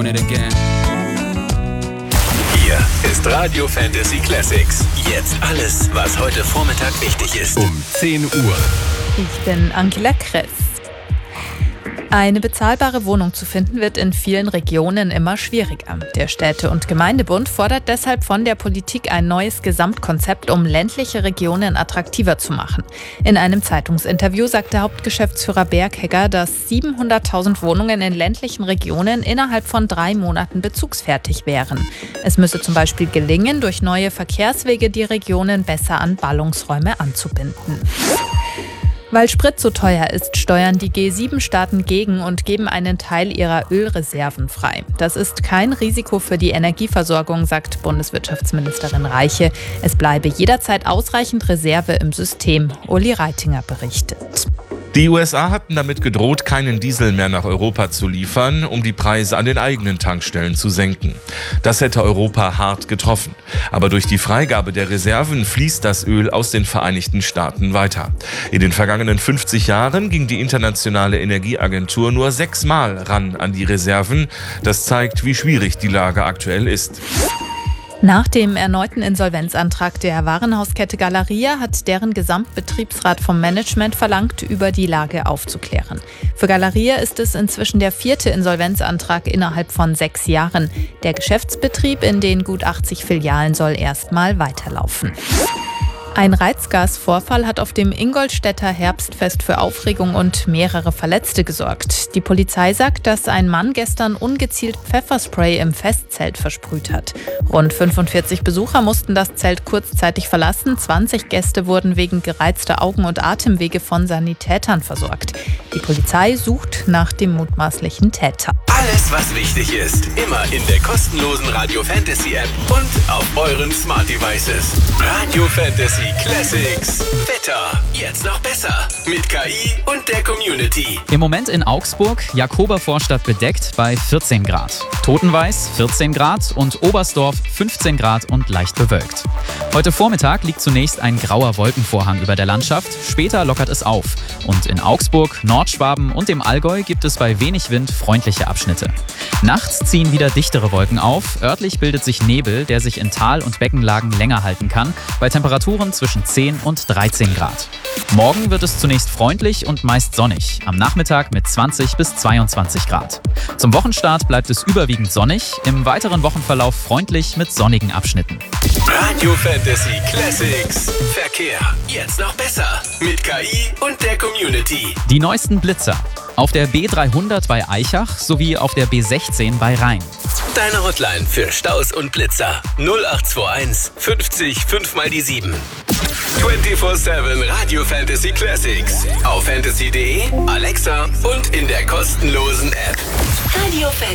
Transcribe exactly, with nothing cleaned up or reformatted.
doing it again. Hier ist Radio Fantasy Classics. Jetzt alles, was heute Vormittag wichtig ist. Um zehn Uhr. Ich bin Angela Kress. Eine bezahlbare Wohnung zu finden, wird in vielen Regionen immer schwieriger. Der Städte- und Gemeindebund fordert deshalb von der Politik ein neues Gesamtkonzept, um ländliche Regionen attraktiver zu machen. In einem Zeitungsinterview sagte Hauptgeschäftsführer Berghegger, dass siebenhunderttausend Wohnungen in ländlichen Regionen innerhalb von drei Monaten bezugsfertig wären. Es müsse zum Beispiel gelingen, durch neue Verkehrswege die Regionen besser an Ballungsräume anzubinden. Weil Sprit so teuer ist, steuern die G sieben Staaten gegen und geben einen Teil ihrer Ölreserven frei. Das ist kein Risiko für die Energieversorgung, sagt Bundeswirtschaftsministerin Reiche. Es bleibe jederzeit ausreichend Reserve im System. Uli Reitinger berichtet. Die U S A hatten damit gedroht, keinen Diesel mehr nach Europa zu liefern, um die Preise an den eigenen Tankstellen zu senken. Das hätte Europa hart getroffen. Aber durch die Freigabe der Reserven fließt das Öl aus den Vereinigten Staaten weiter. In den vergangenen fünfzig Jahren ging die Internationale Energieagentur nur sechsmal ran an die Reserven. Das zeigt, wie schwierig die Lage aktuell ist. Nach dem erneuten Insolvenzantrag der Warenhauskette Galeria hat deren Gesamtbetriebsrat vom Management verlangt, über die Lage aufzuklären. Für Galeria ist es inzwischen der vierte Insolvenzantrag innerhalb von sechs Jahren. Der Geschäftsbetrieb in den gut achtzig Filialen soll erstmal weiterlaufen. Ein Reizgasvorfall hat auf dem Ingolstädter Herbstfest für Aufregung und mehrere Verletzte gesorgt. Die Polizei sagt, dass ein Mann gestern ungezielt Pfefferspray im Festzelt versprüht hat. Rund fünfundvierzig Besucher mussten das Zelt kurzzeitig verlassen. zwanzig Gäste wurden wegen gereizter Augen- und Atemwege von Sanitätern versorgt. Die Polizei sucht nach dem mutmaßlichen Täter. Alles, was wichtig ist, immer in der kostenlosen Radio Fantasy App und auf euren Smart Devices. Radio Fantasy Classics. Wetter. Jetzt noch besser. Mit K I und der Community. Im Moment in Augsburg, Jakobervorstadt bedeckt bei vierzehn Grad. Totenweiß vierzehn Grad und Oberstdorf fünfzehn Grad und leicht bewölkt. Heute Vormittag liegt zunächst ein grauer Wolkenvorhang über der Landschaft. Später lockert es auf. Und in Augsburg, Nordschwaben und dem Allgäu gibt es bei wenig Wind freundliche Abschnitte. Nachts ziehen wieder dichtere Wolken auf. Örtlich bildet sich Nebel, der sich in Tal- und Beckenlagen länger halten kann, bei Temperaturen zwischen zehn und dreizehn Grad. Morgen wird es zunächst freundlich und meist sonnig, am Nachmittag mit zwanzig bis zweiundzwanzig Grad. Zum Wochenstart bleibt es überwiegend sonnig, im weiteren Wochenverlauf freundlich mit sonnigen Abschnitten. Radio Fantasy Classics. Verkehr. Jetzt noch besser. Mit K I und der Community. Die neuesten Blitzer. Auf der B dreihundert bei Aichach sowie auf der B sechzehn bei Rhein. Deine Hotline für Staus und Blitzer. null acht zwei eins fünfzig fünf mal die sieben. vierundzwanzig sieben Radio Fantasy Classics. Auf fantasy punkt de, Alexa und in der kostenlosen App. Radio Fantasy.